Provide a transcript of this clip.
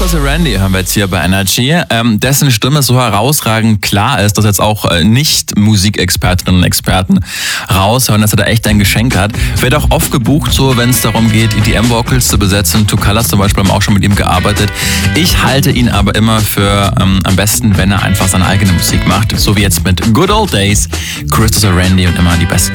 Christopher Randy hören wir jetzt hier bei Energy, dessen Stimme so herausragend klar ist, dass jetzt auch nicht Musikexpertinnen und Experten raushören, dass er da echt ein Geschenk hat. Wird auch oft gebucht, so wenn es darum geht, EDM-Vocals zu besetzen. Two Colors zum Beispiel haben auch schon mit ihm gearbeitet. Ich halte ihn aber immer für am besten, wenn er einfach seine eigene Musik macht. So wie jetzt mit Good Old Days, Christopher Randy und immer die besten